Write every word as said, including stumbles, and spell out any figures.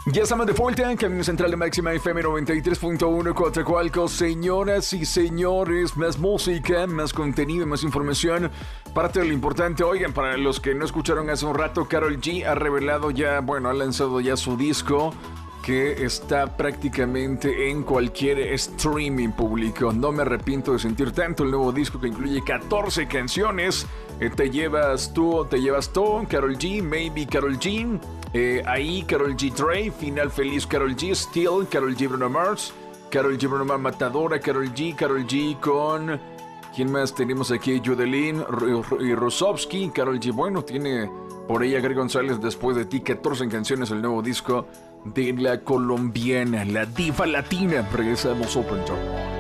Ya estamos de vuelta en Camino Central de Máxima F M noventa y tres punto uno Coatzacoalcos. Señoras y señores, más música, más contenido, más información. Parte de lo importante, oigan, para los que no escucharon hace un rato, Karol G ha revelado ya, bueno, ha lanzado ya su disco, que está prácticamente en cualquier streaming público. No me arrepiento de sentir tanto. El nuevo disco, que incluye catorce canciones. Eh, te llevas tú, te llevas tú, Karol G, Maybe Karol G, eh, ahí Karol G Dre, Final Feliz Karol G, Still Karol G Bruno Mars, Karol G Bruno Mars Matadora, Karol G, Karol G con... ¿Quién más tenemos aquí? Judelin y Rosowski. Karol G, bueno, tiene por ahí a Greg González, Después de ti, catorce canciones, el nuevo disco de la colombiana, la diva latina. Regresamos Open Talk.